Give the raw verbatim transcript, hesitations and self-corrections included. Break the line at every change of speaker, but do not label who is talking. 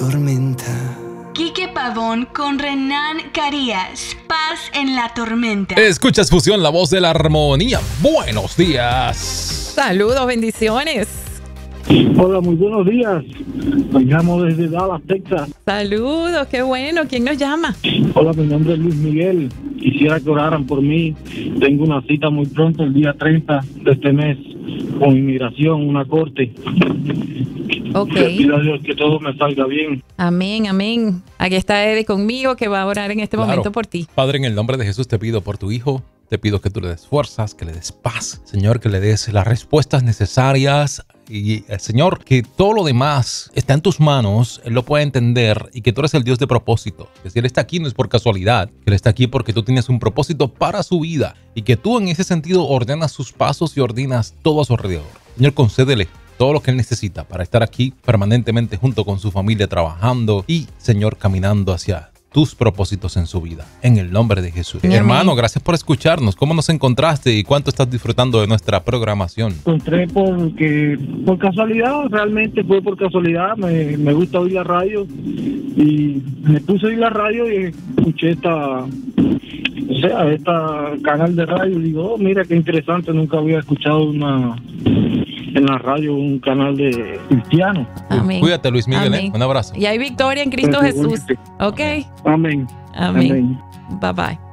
tormenta.
Quique Pavón con Renan Carías. Paz en la tormenta.
Escuchas Fusión, la voz de la armonía. Buenos días.
Saludos, bendiciones.
Hola, muy buenos días. Me llamo desde Dallas, Texas.
Saludos, qué bueno. ¿Quién nos llama?
Hola, mi nombre es Luis Miguel. Quisiera que oraran por mí. Tengo una cita muy pronto, el día treinta de este mes, con inmigración, una corte.
Ok.
Le pido a Dios que todo me salga bien.
Amén, amén. Aquí está Eddie conmigo que va a orar en este
Claro.
momento por ti.
Padre, en el nombre de Jesús te pido por tu hijo. Te pido que tú le des fuerzas, que le des paz. Señor, que le des las respuestas necesarias. Y, eh, Señor, que todo lo demás está en tus manos. Él lo puede entender y que tú eres el Dios de propósito. Que si Él está aquí no es por casualidad. Que Él está aquí porque tú tienes un propósito para su vida. Y que tú en ese sentido ordenas sus pasos y ordenas todo a su alrededor. Señor, concédele todo lo que él necesita para estar aquí permanentemente junto con su familia trabajando y, Señor, caminando hacia tus propósitos en su vida. En el nombre de Jesús.
Amén.
Hermano, gracias por escucharnos. ¿Cómo nos encontraste y cuánto estás disfrutando de nuestra programación?
Encontré porque, por casualidad, realmente fue por casualidad. Me, me gusta oír la radio y me puse a oír la radio y escuché esta, o sea, esta canal de radio y digo, oh, mira qué interesante, nunca había escuchado una en la radio un canal de cristiano.
Amén.
Cuídate, Luis Miguel.
Amén.
¿eh? Un abrazo.
Y hay victoria en Cristo
Pues,
Jesús. Ok.
Amén.
Amén.
Amén.
Bye bye.